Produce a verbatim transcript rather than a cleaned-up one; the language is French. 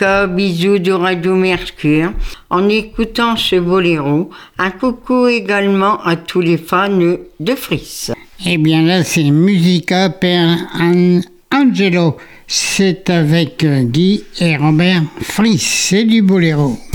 Monica, bisous de Radio Mercure. En écoutant ce boléro, un coucou également à tous les fans de Friss. Eh bien là, c'est Musica per Angelo. C'est avec Guy et Robert Friss. C'est du boléro.